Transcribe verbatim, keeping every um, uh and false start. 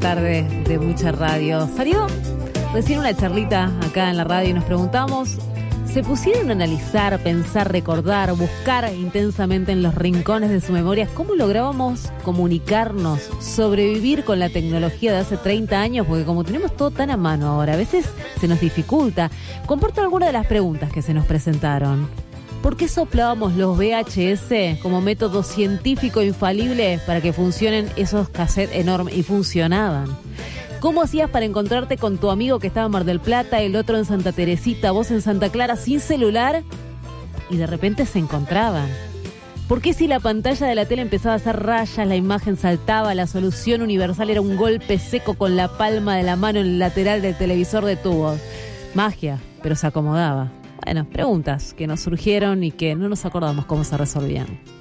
tarde de mucha radio. Salió recién una charlita acá en la radio y nos preguntamos, ¿se pusieron a analizar, pensar, recordar, buscar intensamente en los rincones de su memoria cómo lográbamos comunicarnos, sobrevivir con la tecnología de hace treinta años? Porque como tenemos todo tan a mano ahora, a veces se nos dificulta. Comparto algunas de las preguntas que se nos presentaron. ¿Por qué soplábamos los V H S como método científico infalible para que funcionen esos cassettes enormes? Y funcionaban. ¿Cómo hacías para encontrarte con tu amigo que estaba en Mar del Plata, el otro en Santa Teresita, vos en Santa Clara sin celular? Y de repente se encontraban. ¿Por qué si la pantalla de la tele empezaba a hacer rayas, la imagen saltaba, la solución universal era un golpe seco con la palma de la mano en el lateral del televisor de tubos? Magia, pero se acomodaba. Bueno, preguntas que nos surgieron y que no nos acordamos cómo se resolvían.